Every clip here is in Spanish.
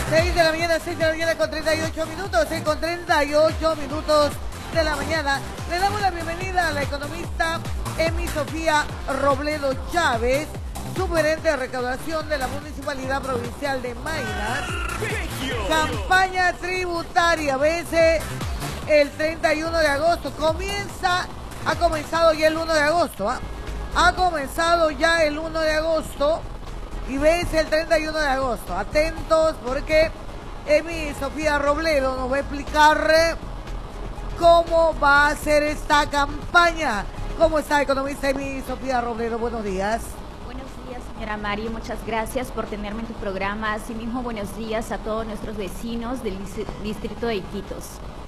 6 de la mañana, 6 de la mañana con 38 minutos, 6 con 38 minutos de la mañana. Le damos la bienvenida a la economista Emi Sofía Robledo Chávez, subgerente de recaudación de la Municipalidad Provincial de Maynas. Campaña tributaria vence el 31 de agosto. Ha comenzado ya el 1 de agosto, Ha comenzado ya el 1 de agosto y vence el 31 de agosto. Atentos porque Emi Sofía Robledo nos va a explicar cómo va a ser esta campaña. ¿Cómo está, economista Emi Sofía Robledo? Buenos días. Buenos días, señora Mari. Muchas gracias por tenerme en tu programa. Asimismo, buenos días a todos nuestros vecinos del distrito de Iquitos.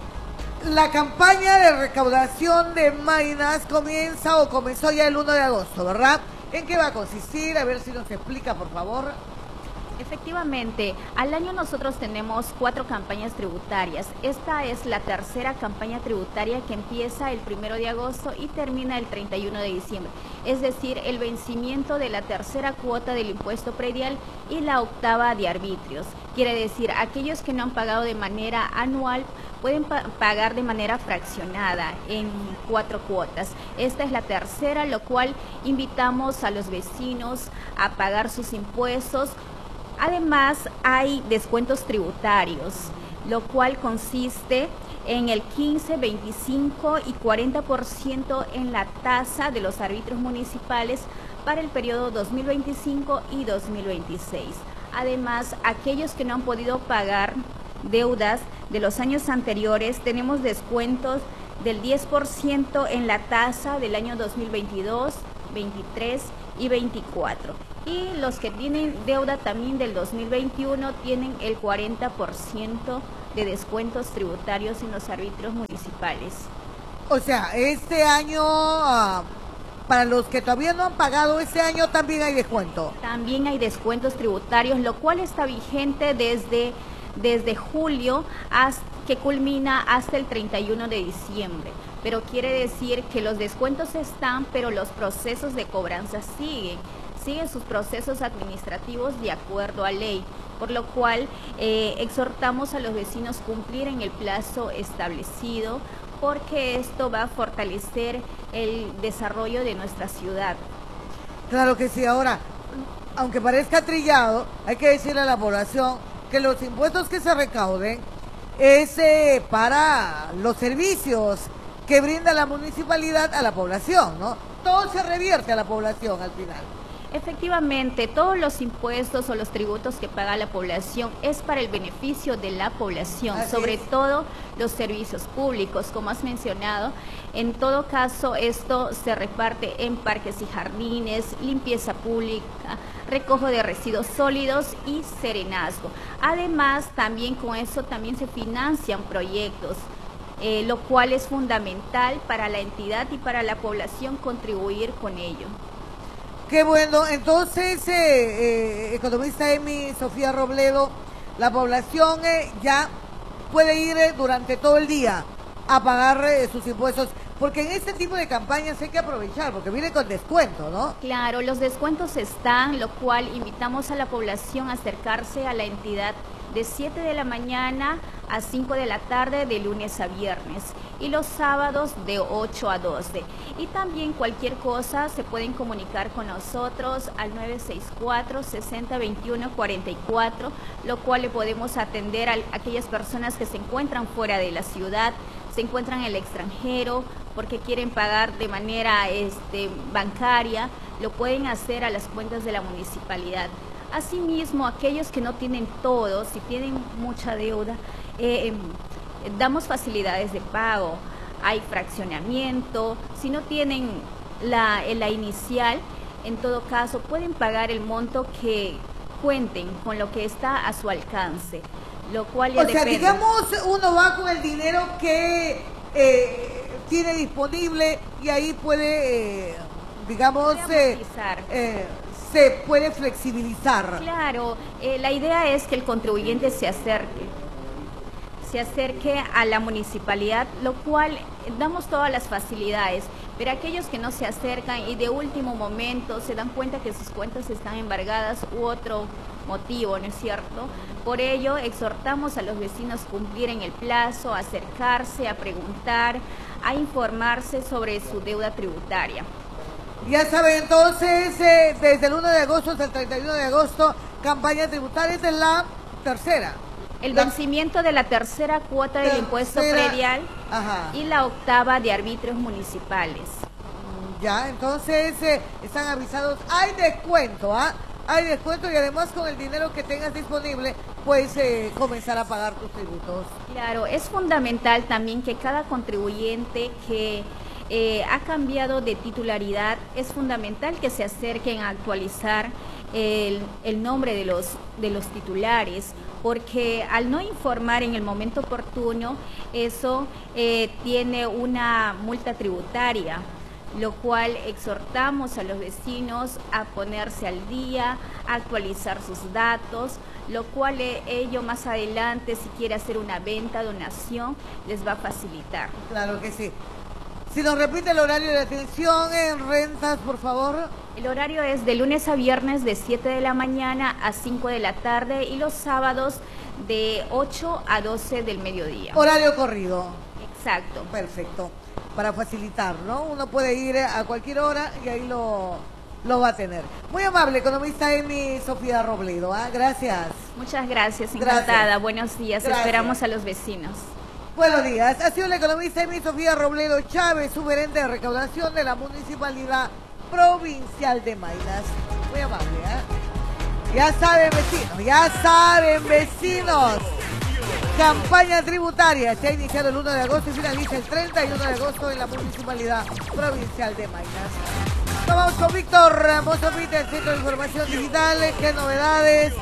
La campaña de recaudación de Maynas comenzó ya el 1 de agosto, ¿verdad? ¿En qué va a consistir? A ver si nos explica, por favor. Efectivamente, al año nosotros tenemos 4 campañas tributarias. Esta es la tercera campaña tributaria que empieza el 1 de agosto y termina el 31 de diciembre. Es decir, el vencimiento de la tercera cuota del impuesto predial y la octava de arbitrios. Quiere decir, aquellos que no han pagado de manera anual pueden pagar de manera fraccionada en 4 cuotas. Esta es la tercera, lo cual invitamos a los vecinos a pagar sus impuestos. Además, hay descuentos tributarios, lo cual consiste en el 15, 25 y 40% en la tasa de los arbitrios municipales para el periodo 2025 y 2026. Además, aquellos que no han podido pagar deudas de los años anteriores, tenemos descuentos del 10% en la tasa del año 2022, 23 y 24. Y los que tienen deuda también del 2021 tienen el 40% de descuentos tributarios en los arbitrios municipales. O sea, este año, para los que todavía no han pagado, este año también hay descuento. También hay descuentos tributarios, lo cual está vigente desde julio que culmina hasta el 31 de diciembre. Pero quiere decir que los descuentos están, pero los procesos de cobranza siguen sus procesos administrativos de acuerdo a ley, por lo cual exhortamos a los vecinos cumplir en el plazo establecido, porque esto va a fortalecer el desarrollo de nuestra ciudad. Claro que sí. Ahora, aunque parezca trillado, hay que decirle a la población que los impuestos que se recauden es para los servicios que brinda la municipalidad a la población, ¿no? Todo se revierte a la población al final. Efectivamente, todos los impuestos o los tributos que paga la población es para el beneficio de la población, sobre todo los servicios públicos, como has mencionado. En todo caso, esto se reparte en parques y jardines, limpieza pública, recojo de residuos sólidos y serenazgo. Además, también con eso también se financian proyectos, lo cual es fundamental para la entidad y para la población contribuir con ello. Qué bueno. Entonces, economista Emi Sofía Robledo, la población ya puede ir durante todo el día a pagar sus impuestos, porque en este tipo de campañas hay que aprovechar, porque viene con descuento, ¿no? Claro, los descuentos están, lo cual invitamos a la población a acercarse a la entidad de 7 de la mañana a 5 de la tarde de lunes a viernes y los sábados de 8 a 12. Y también cualquier cosa se pueden comunicar con nosotros al 964-6021-44, lo cual le podemos atender a aquellas personas que se encuentran fuera de la ciudad, se encuentran en el extranjero porque quieren pagar de manera bancaria, lo pueden hacer a las cuentas de la municipalidad. Asimismo, aquellos que no tienen todo, si tienen mucha deuda, damos facilidades de pago, hay fraccionamiento. Si no tienen la inicial, en todo caso pueden pagar el monto que cuenten con lo que está a su alcance, lo cual ya depende. Digamos, uno va con el dinero que tiene disponible y ahí puede, se puede flexibilizar. Claro, la idea es que el contribuyente se acerque a la municipalidad, lo cual damos todas las facilidades, pero aquellos que no se acercan y de último momento se dan cuenta que sus cuentas están embargadas u motivo, ¿no es cierto? Por ello, exhortamos a los vecinos a cumplir en el plazo, a acercarse, a preguntar, a informarse sobre su deuda tributaria. Ya saben, entonces, desde el 1 de agosto hasta el 31 de agosto, campaña tributaria es la tercera. El vencimiento de la tercera cuota del impuesto predial y la octava de arbitrios municipales. Ya, entonces están avisados. Hay descuento, hay descuento y además con el dinero que tengas disponible, puedes comenzar a pagar tus tributos. Claro, es fundamental también que cada contribuyente que ha cambiado de titularidad, es fundamental que se acerquen a actualizar el nombre de los titulares, porque al no informar en el momento oportuno, eso tiene una multa tributaria, lo cual exhortamos a los vecinos a ponerse al día, a actualizar sus datos, lo cual ello más adelante, si quiere hacer una venta, donación, les va a facilitar. Claro que sí. Si nos repite el horario de atención en rentas, por favor. El horario es de lunes a viernes de 7 de la mañana a 5 de la tarde y los sábados de 8 a 12 del mediodía. Horario corrido. Exacto. Perfecto. Para facilitar, ¿no? Uno puede ir a cualquier hora y ahí lo va a tener. Muy amable, economista Emi Sofía Robledo. Gracias. Muchas gracias, encantada. Gracias. Buenos días. Gracias. Esperamos a los vecinos. Buenos días. Ha sido la economista Emi Sofía Robledo Chávez, su gerente de recaudación de la Municipalidad Provincial de Maynas. Muy amable, Ya saben, vecinos. Campaña tributaria se ha iniciado el 1 de agosto y finaliza el 31 de agosto en la Municipalidad Provincial de Maynas. Vamos con Víctor Mozambite, el Centro de Información Digital. ¿Qué novedades?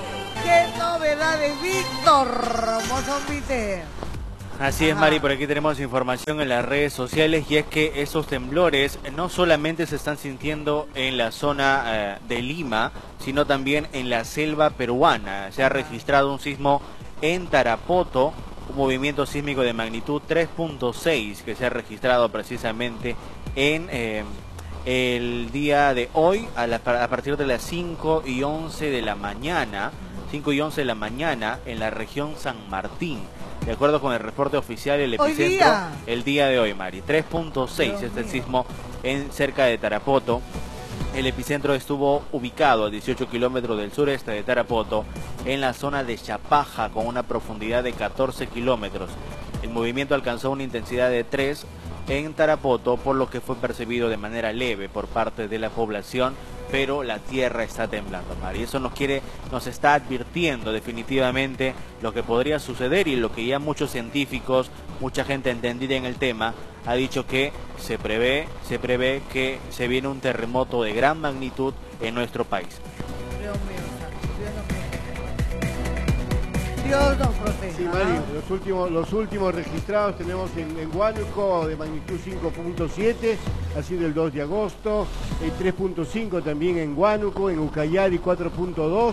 Víctor Mozambite? Así es, Mari, por aquí tenemos información en las redes sociales y es que esos temblores no solamente se están sintiendo en la zona de Lima, sino también en la selva peruana. Se ha registrado un sismo en Tarapoto, un movimiento sísmico de magnitud 3.6 que se ha registrado precisamente en el día de hoy a partir de las 5:11 de la mañana, 5:11 de la mañana en la región San Martín. De acuerdo con el reporte oficial, el epicentro el día de hoy, Mari, 3.6 es el sismo cerca de Tarapoto. El epicentro estuvo ubicado a 18 kilómetros del sureste de Tarapoto, en la zona de Chapaja, con una profundidad de 14 kilómetros. El movimiento alcanzó una intensidad de 3 en Tarapoto, por lo que fue percibido de manera leve por parte de la población, pero la tierra está temblando, Mari. Eso nos está advirtiendo definitivamente lo que podría suceder y lo que ya muchos científicos, mucha gente entendida en el tema, ha dicho que se prevé que se viene un terremoto de gran magnitud en nuestro país. Dios nos proteja. Sí, Mari, los últimos registrados tenemos en Huánuco de magnitud 5.7, ha sido el 2 de agosto, 3.5 también en Huánuco, en Ucayali 4.2,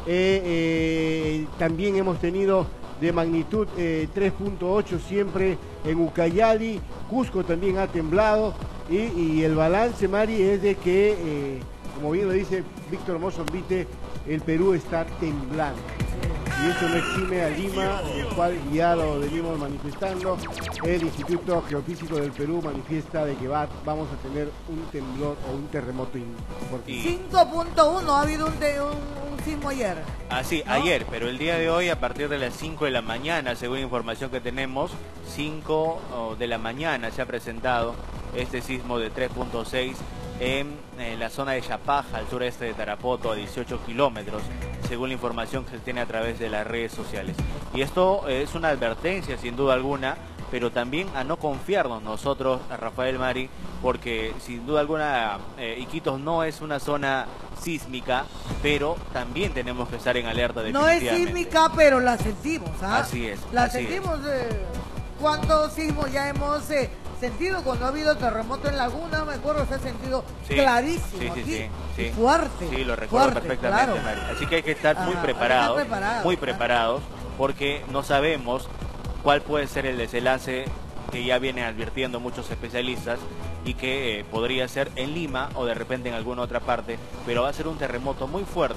también hemos tenido de magnitud 3.8 siempre en Ucayali, Cusco también ha temblado y el balance, Mari, es de que, como bien lo dice Víctor Mozambite, el Perú está temblando. Y eso no exime a Lima, el cual ya lo venimos manifestando. El Instituto Geofísico del Perú manifiesta de que vamos a tener un temblor o un terremoto importante. 5.1, ha habido un sismo ayer. Así, ¿no? Ayer, pero el día de hoy a partir de las 5 de la mañana, según información que tenemos, 5 de la mañana se ha presentado este sismo de 3.6 en la zona de Chapaja, al sureste de Tarapoto, a 18 kilómetros, según la información que se tiene a través de las redes sociales. Y esto es una advertencia, sin duda alguna, pero también a no confiarnos nosotros, a Rafael, Mari, porque sin duda alguna Iquitos no es una zona sísmica, pero también tenemos que estar en alerta definitivamente. No es sísmica, pero la sentimos, Así es. La sentimos. ¿Cuántos sismos ya hemos sentido? Cuando ha habido terremoto en Laguna, me acuerdo, se ha sentido clarísimo. Sí. Fuerte. Sí, lo recuerdo perfectamente, claro. Mari. Así que hay que estar muy preparados, porque no sabemos cuál puede ser el desenlace que ya vienen advirtiendo muchos especialistas y que podría ser en Lima o de repente en alguna otra parte, pero va a ser un terremoto muy fuerte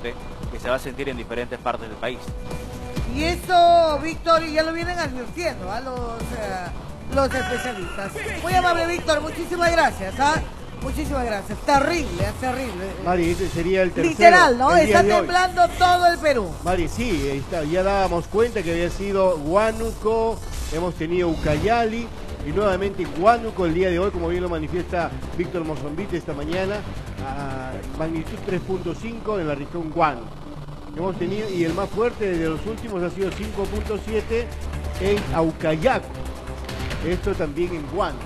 que se va a sentir en diferentes partes del país. Y eso, Víctor, ya lo vienen advirtiendo a los especialistas. Muy amable, Víctor, muchísimas gracias. Muchísimas gracias. Terrible, terrible. Mari, ese sería el tercero. Literal, ¿no? El día Está de hoy. temblando todo el Perú. Mari, sí, está, ya dábamos cuenta que había sido Huánuco, hemos tenido Ucayali y nuevamente Huánuco el día de hoy, como bien lo manifiesta Víctor Mozombite esta mañana, a magnitud 3.5 en la región Huánuco. Hemos tenido, y el más fuerte de los últimos ha sido 5.7 en Aucayaco. Esto también en Huánuco.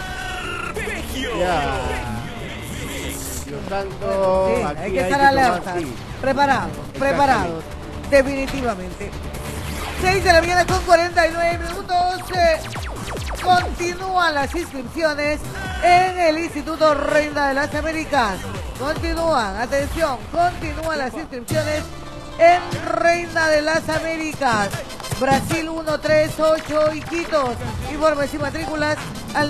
Ya. Dios santo, Sí, aquí hay que estar alerta, tomar, sí. preparados, definitivamente. 6 de la mañana con 49 minutos. Continúan las inscripciones en el Instituto Reina de las Américas. Continúan, atención, continúan las inscripciones en Reina de las Américas. Brasil 138 Iquitos. Informes y matrículas al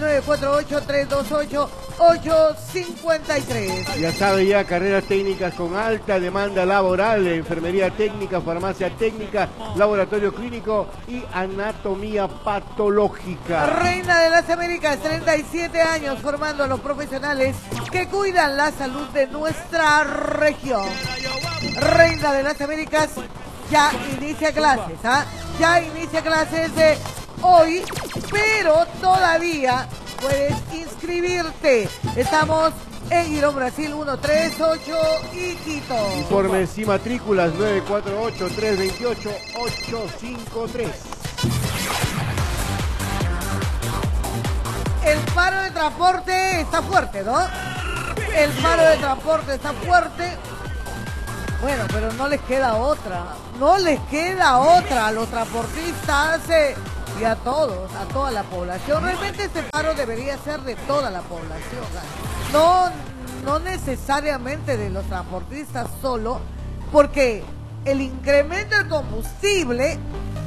948-328-853. Ya sabe, ya carreras técnicas con alta demanda laboral, enfermería técnica, farmacia técnica, laboratorio clínico y anatomía patológica. Reina de las Américas, 37 años formando a los profesionales que cuidan la salud de nuestra región. Reina de las Américas ya inicia clases, ya inicia clases hoy, pero todavía puedes inscribirte. Estamos en Girón Brasil 138 Iquitos. Informes y matrículas 948-328-853. El paro de transporte está fuerte, ¿no? El paro de transporte está fuerte. Bueno, pero no les queda otra. No les queda otra a los transportistas y a todos, a toda la población. Realmente este paro debería ser de toda la población. No necesariamente de los transportistas solo, porque el incremento del combustible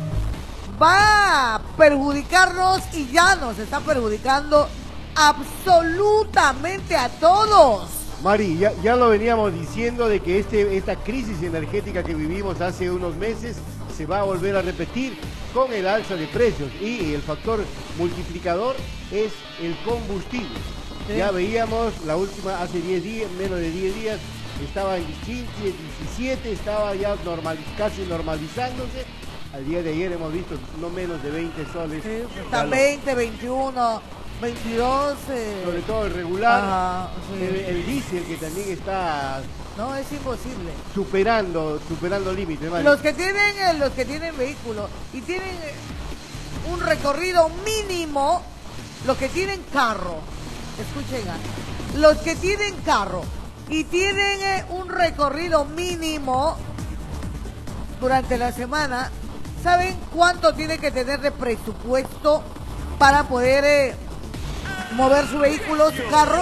va a perjudicarnos y ya nos está perjudicando absolutamente a todos. Mari, ya lo veníamos diciendo de que esta crisis energética que vivimos hace unos meses se va a volver a repetir con el alza de precios y el factor multiplicador es el combustible. Sí. Ya veíamos la última, hace 10 días, menos de 10 días, estaba en 15, 17, estaba ya casi normalizándose. Al día de ayer hemos visto no menos de 20 soles. Sí, está 20, 21, 22. Sobre todo el regular, ajá, sí. el diésel que también está... No, es imposible. Superando límites. Los que tienen vehículo y tienen un recorrido mínimo, los que tienen carro, escuchen, los que tienen carro y tienen un recorrido mínimo durante la semana, ¿saben cuánto tiene que tener de presupuesto para poder mover su vehículo, su carro?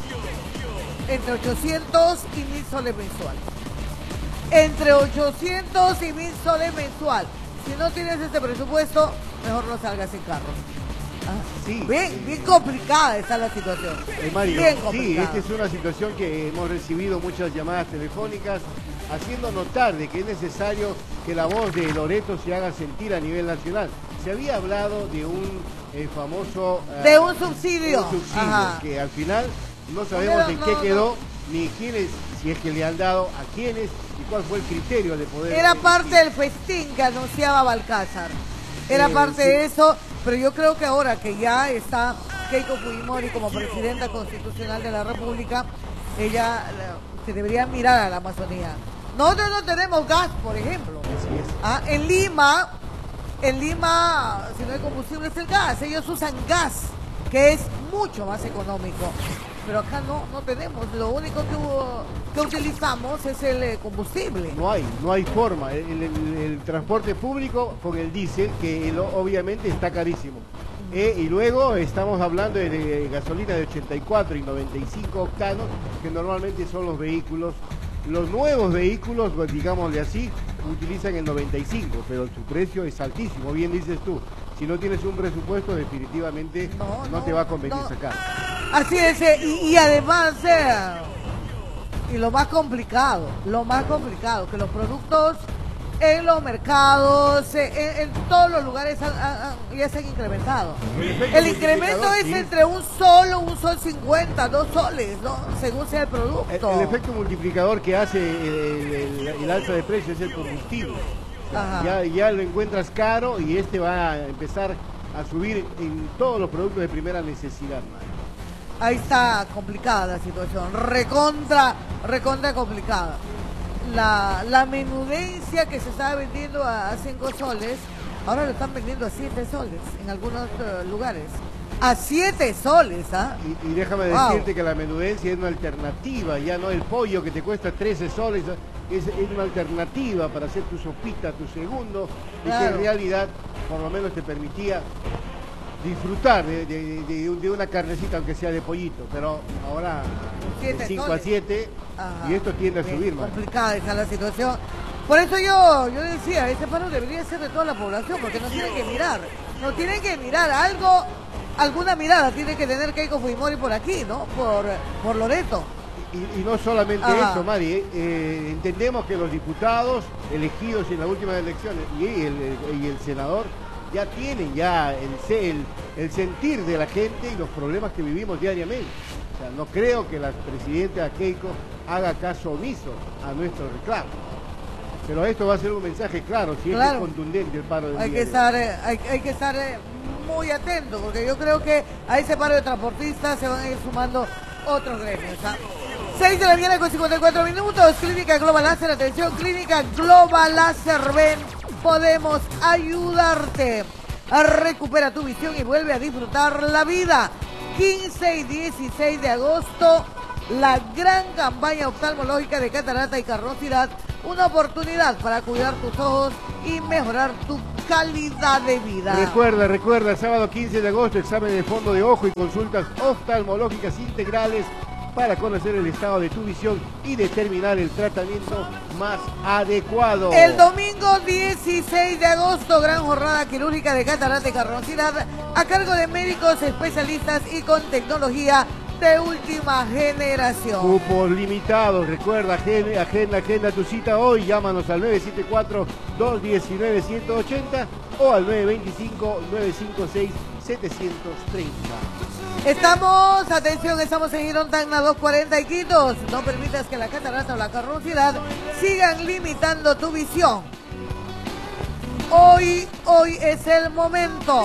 Entre 800 y 1000 soles mensuales. Entre 800 y 1000 soles mensual. Si no tienes este presupuesto, mejor no salgas en carro. Sí, bien complicada está la situación. Mario, bien sí, complicada. esta es una situación que hemos recibido muchas llamadas telefónicas haciendo notar de que es necesario que la voz de Loreto se haga sentir a nivel nacional. Se había hablado de un famoso... de un subsidio. Que al final no sabemos en qué quedó, ni quiénes, si es que le han dado, a quiénes y cuál fue el criterio de poder... Era parte del festín que anunciaba Balcázar. Era parte de eso, pero yo creo que ahora que ya está Keiko Fujimori como presidenta constitucional de la República, ella se debería mirar a la Amazonía. Nosotros no tenemos gas, por ejemplo. En Lima, si no hay combustible es el gas. Ellos usan gas, que es mucho más económico. Pero acá no tenemos. Lo único que utilizamos es el combustible. No hay forma. El transporte público con el diésel, que obviamente está carísimo. Y luego estamos hablando de gasolina de 84 y 95 octanos, que normalmente son los vehículos. Los nuevos vehículos, digámosle así, utilizan el 95, pero su precio es altísimo. Bien dices tú, si no tienes un presupuesto, definitivamente no te va a convenir sacar. Así es, y además Y lo más complicado, que los productos en los mercados, en todos los lugares ya se han incrementado. El incremento es entre un sol 50, 2 soles, ¿no? Según sea el producto. El efecto multiplicador que hace el alza de precios es el combustible. Ya lo encuentras caro y este va a empezar a subir en todos los productos de primera necesidad, Mari. Ahí está complicada la situación, recontra complicada. La menudencia que se estaba vendiendo a 5 soles, ahora lo están vendiendo a 7 soles en algunos lugares. A 7 soles, ¿ah? Y déjame decirte que la menudencia es una alternativa, ya no el pollo que te cuesta 13 soles, es una alternativa para hacer tu sopita, tu segundo, y que en realidad por lo menos te permitía disfrutar de una carnecita, aunque sea de pollito, pero ahora de 5 a 7 y esto tiende a subir más. Complicada está la situación. Por eso yo decía, este paro debería ser de toda la población, porque nos tienen que mirar algo, alguna mirada tiene que tener Keiko Fujimori por aquí, ¿no? Por Loreto. Y no solamente eso, Mari, entendemos que los diputados elegidos en las últimas elecciones y el senador ya tienen el sentir de la gente y los problemas que vivimos diariamente. O sea, no creo que la presidenta Keiko haga caso omiso a nuestro reclamo. Pero esto va a ser un mensaje claro, si es contundente el paro del día hay que estar muy atento, porque yo creo que a ese paro de transportistas se van a ir sumando otros gremios. 6 de la mañana con 54 minutos, Clínica Global Láser, atención, Clínica Global Láser, ven, podemos ayudarte. Recupera tu visión y vuelve a disfrutar la vida. 15 y 16 de agosto, la gran campaña oftalmológica de catarata y carnosidad, una oportunidad para cuidar tus ojos y mejorar tu calidad de vida. Recuerda, sábado 15 de agosto, examen de fondo de ojo y consultas oftalmológicas integrales para conocer el estado de tu visión y determinar el tratamiento más adecuado. El domingo 16 de agosto, gran jornada quirúrgica de catarata y carnosidad a cargo de médicos especialistas y con tecnología de última generación. Cupos limitados, recuerda, agenda tu cita hoy, llámanos al 974-219-180 o al 925-956-730. Estamos en Girón Tacna 240 y Quitos. No permitas que la catarata o la carnosidad sigan limitando tu visión. Hoy es el momento.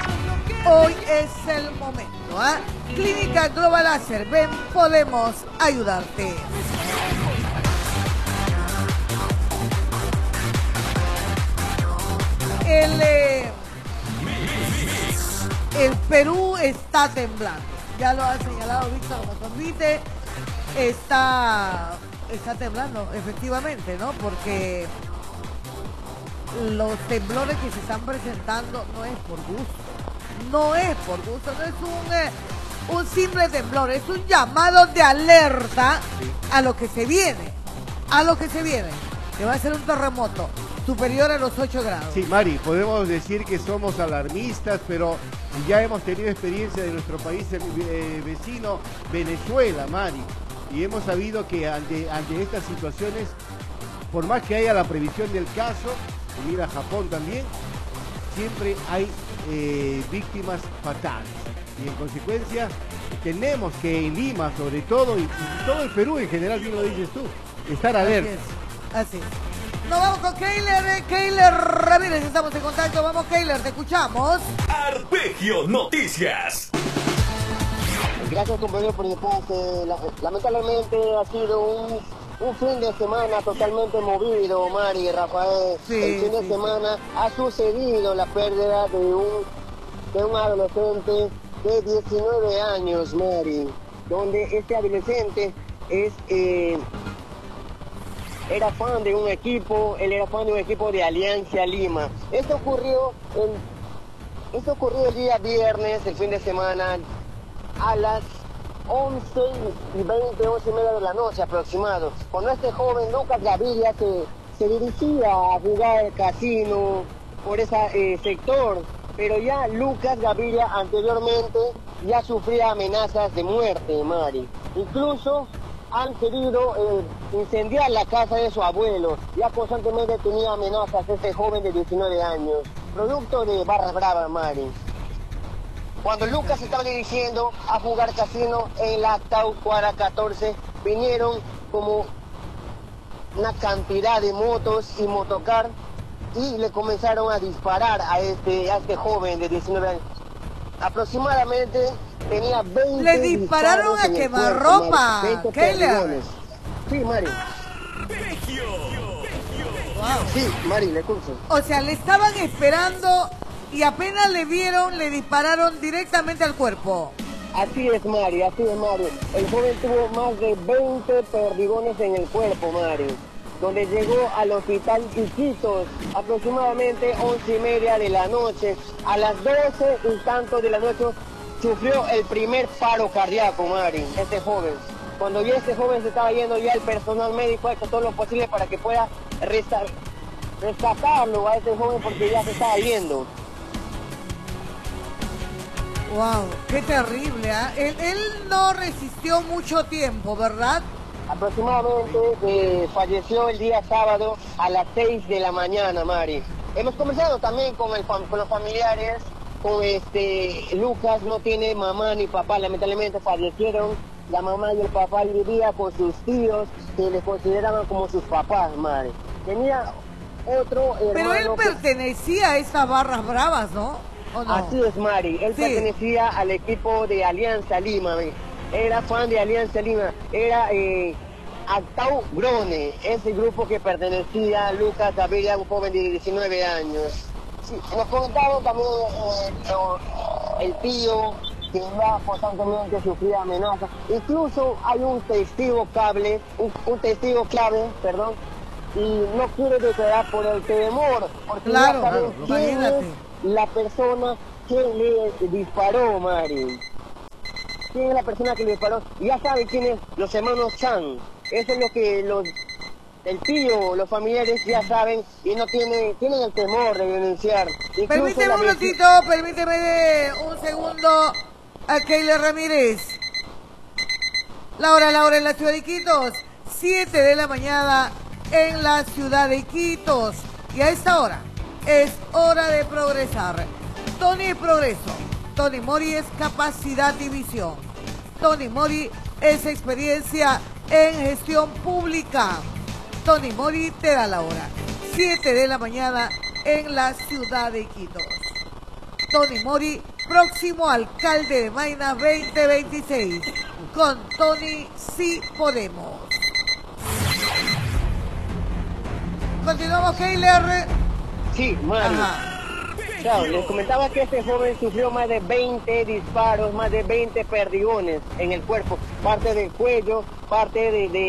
Clínica Global Láser, ven, podemos ayudarte. El Perú está temblando. Ya lo ha señalado Víctor Mozambique. Está temblando, efectivamente, ¿no? Porque los temblores que se están presentando no es por gusto. No es un simple temblor, es un llamado de alerta a lo que se viene, que va a ser un terremoto superior a los 8 grados. Sí, Mari, podemos decir que somos alarmistas, pero ya hemos tenido experiencia de nuestro país vecino, Venezuela, Mari, y hemos sabido que ante estas situaciones, por más que haya la previsión del caso, y mira Japón también, siempre hay víctimas fatales. Y en consecuencia, tenemos que en Lima, sobre todo, y todo el Perú en general, bien lo dices tú, estar alerta. Así es. Nos vamos con Keiler Ramírez, estamos en contacto. Vamos, Keiler, te escuchamos. Arpegio Noticias. Gracias, compañero, por el pase. Lamentablemente ha sido un fin de semana totalmente movido, Mari y Rafael. El fin de semana ha sucedido la pérdida de un adolescente de 19 años, Mari, donde este adolescente era fan de un equipo, él era fan de un equipo de Alianza Lima. Esto ocurrió el día viernes, el fin de semana, a las 11:20, 11:30 de la noche aproximado, cuando este joven Lucas Gaviria se dirigía a jugar el casino por ese sector, pero ya Lucas Gaviria anteriormente ya sufría amenazas de muerte, Mari. Incluso han querido incendiar la casa de su abuelo. Ya constantemente tenía amenazas este joven de 19 años, producto de barras bravas, Mari. Cuando Lucas estaba dirigiendo a jugar casino en la Taucuara 14, vinieron como una cantidad de motos y motocar y le comenzaron a disparar a este joven de 19 años. Aproximadamente tenía 20 Le dispararon a quemarropa. Mari. Sí, Mari. Wow. Sí, Mari, le curso. O sea, le estaban esperando y apenas le vieron, le dispararon directamente al cuerpo. Así es, Mari, así es, Mari. El joven tuvo más de 20 perdigones en el cuerpo, Mari, donde llegó al hospital Iquitos aproximadamente 11:30 de la noche. A las 12 y tanto de la noche sufrió el primer paro cardíaco, Mari, este joven. Cuando ya este joven se estaba yendo, ya el personal médico ha hecho todo lo posible para que pueda rescatarlo a este joven porque ya se estaba yendo. Wow, qué terrible, ¿eh? Él no resistió mucho tiempo, ¿verdad? Aproximadamente falleció el día sábado a las 6 de la mañana, Mari. Hemos conversado también con los familiares, con Lucas no tiene mamá ni papá, lamentablemente fallecieron. La mamá y el papá vivía con sus tíos, que les consideraban como sus papás, Mari. Tenía otro hermano. Pero él pertenecía a esas barras bravas, ¿no? ¿O no? Así es, Mari. Él pertenecía al equipo de Alianza Lima, ¿ves? Era fan de Alianza Lima. Era Actau Grone, ese grupo que pertenecía a Lucas Gaviria, un joven de 19 años. Sí, nos contaron también el tío que ya constantemente sufría amenazas. Incluso hay un testigo clave, y no quiere declarar por el temor, porque claro, ya saben quién es la persona que le disparó, Mari. ¿Quién es la persona que le disparó? Ya saben quién es, los hermanos Chan. Eso es lo que el tío, los familiares ya saben y no tienen el temor de denunciar. Permíteme un ratito, permíteme un segundo a Keila Ramírez. La hora en la ciudad de Iquitos, 7 de la mañana en la ciudad de Iquitos. Y a esta hora es hora de progresar. Tony es progreso, Tony Mori es capacidad y visión. Tony Mori es experiencia en gestión pública. Tony Mori te da la hora. 7 de la mañana en la ciudad de Iquitos. Tony Mori, próximo alcalde de Mayna 2026. Con Tony sí podemos. Continuamos, Keiler. Sí, Mari. Claro, les comentaba que este joven sufrió más de 20 disparos, más de 20 perdigones en el cuerpo. Parte del cuello, parte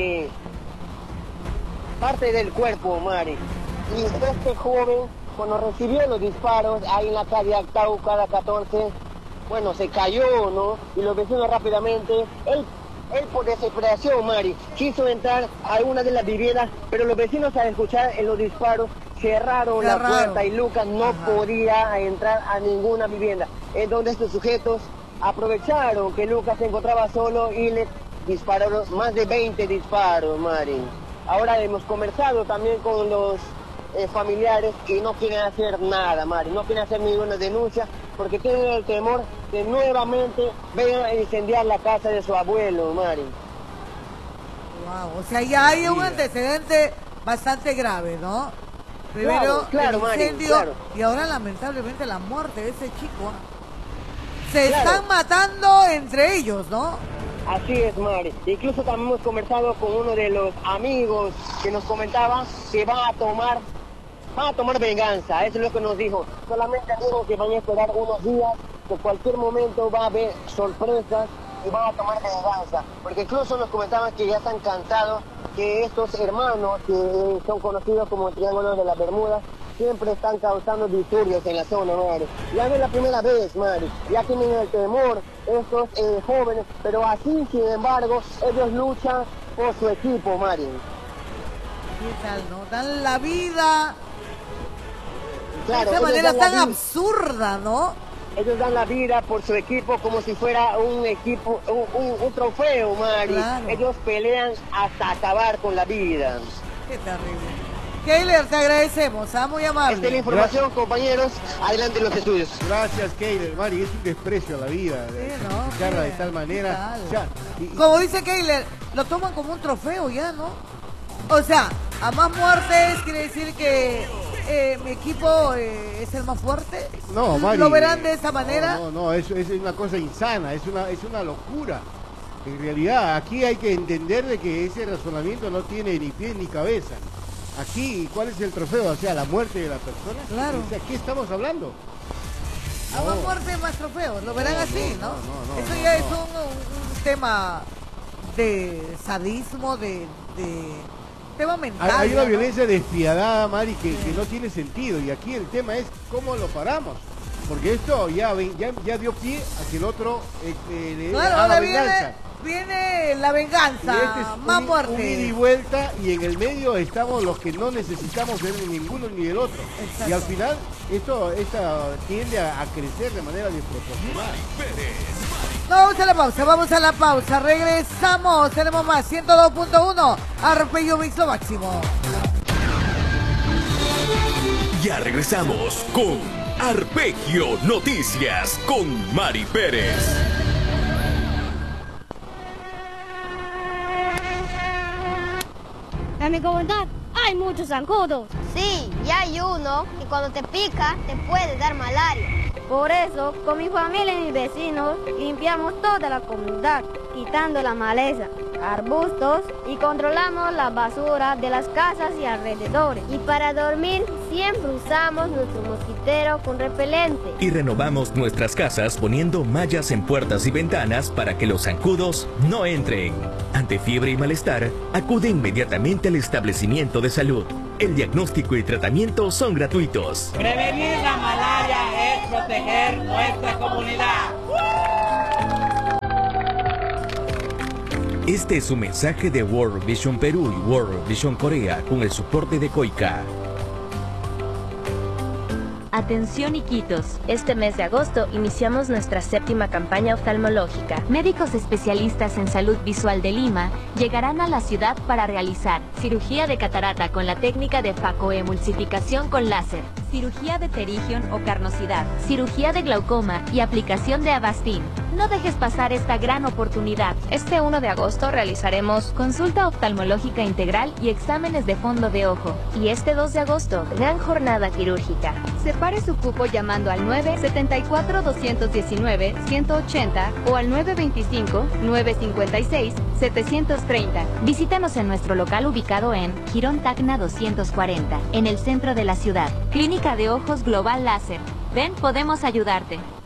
del cuerpo, Mari. Y este joven, cuando recibió los disparos, ahí en la calle Actau, cada 14, bueno, se cayó, ¿no? Y los vecinos rápidamente, él por desesperación, Mari, quiso entrar a una de las viviendas, pero los vecinos al escuchar los disparos cerraron la puerta y Lucas no podía entrar a ninguna vivienda. Es donde estos sujetos aprovecharon que Lucas se encontraba solo y le dispararon más de 20 disparos, Mari. Ahora hemos conversado también con los familiares y no quieren hacer nada, Mari, no quieren hacer ninguna denuncia porque tienen el temor que nuevamente vengan a incendiar la casa de su abuelo, Mari. Wow, o sea, ya hay un antecedente bastante grave, ¿no? Primero el incendio, Mari, y ahora lamentablemente la muerte de ese chico. Se están matando entre ellos, ¿no? Así es, Mari. Incluso también hemos conversado con uno de los amigos que nos comentaba que va a tomar venganza. Eso es lo que nos dijo. Solamente dijo que van a esperar unos días, que en cualquier momento va a haber sorpresas y van a tomar venganza. Porque incluso nos comentaban que ya están cansados, que estos hermanos que son conocidos como el Triángulo de las Bermudas siempre están causando disturbios en la zona, Mari. Ya no es la primera vez, Mari. Ya tienen el temor estos jóvenes, pero así, sin embargo, ellos luchan por su equipo, Mari. ¿Qué tal, no? Dan la vida claro, de esa manera tan absurda, ¿no? ellos dan la vida por su equipo como si fuera un equipo, un trofeo, Mari. Claro. Ellos pelean hasta acabar con la vida. Qué terrible. Keiler, te agradecemos, muy amable. Esta es la información, compañeros. Adelante los estudios. Gracias, Keiler. Mari, es un desprecio a la vida. Sí, ¿no? Explicarla de ¿Qué tal manera. tal? O sea, Como dice Keiler, lo toman como un trofeo ya, ¿no? O sea, a más muertes quiere decir que mi equipo es el más fuerte. no, Mari. ¿Lo verán de esa manera? No, eso es una cosa insana, es una locura. En realidad, aquí hay que entender de que ese razonamiento no tiene ni pie ni cabeza. Aquí, ¿cuál es el trofeo? O sea, la muerte de la persona. Claro. O sea, ¿qué estamos hablando? A más muertes, más trofeos. Lo verán así, ¿no? Eso no, ya no. es un tema de sadismo, de tema mental. Hay una ¿no? violencia despiadada, Mari, que no tiene sentido. Y aquí el tema es cómo lo paramos. Porque esto ya dio pie a que el otro le Claro, haga ahora venganza. viene la venganza, Y este es más un ida muerte. y vuelta, y en el medio estamos los que no necesitamos ser ni ninguno ni del otro. Exacto. Y al final esto tiende a crecer de manera desproporcionada. No, vamos a la pausa, regresamos, tenemos más, 102.1, Arpegio Mix lo máximo. Ya regresamos con Arpegio Noticias con Mari Pérez. En mi comunidad hay muchos zancudos. Sí, y hay uno que cuando te pica te puede dar malaria. Por eso, con mi familia y mis vecinos, limpiamos toda la comunidad, quitando la maleza, arbustos y controlamos la basura de las casas y alrededores. Y para dormir siempre usamos nuestro mosquitero con repelente. Y renovamos nuestras casas poniendo mallas en puertas y ventanas para que los zancudos no entren. Ante fiebre y malestar, acude inmediatamente al establecimiento de salud. El diagnóstico y tratamiento son gratuitos. Prevenir la malaria es proteger nuestra comunidad. Este es un mensaje de World Vision Perú y World Vision Corea con el soporte de COICA. Atención Iquitos, este mes de agosto iniciamos nuestra 7ª campaña oftalmológica. Médicos especialistas en salud visual de Lima llegarán a la ciudad para realizar cirugía de catarata con la técnica de facoemulsificación con láser, cirugía de pterigión o carnosidad, cirugía de glaucoma y aplicación de Avastin. No dejes pasar esta gran oportunidad. Este 1 de agosto realizaremos consulta oftalmológica integral y exámenes de fondo de ojo. Y este 2 de agosto, gran jornada quirúrgica. Separe su cupo llamando al 974-219-180 o al 925-956-730. Visítanos en nuestro local ubicado en Girón Tacna 240, en el centro de la ciudad. Clínica de Ojos Global Láser. Ven, podemos ayudarte.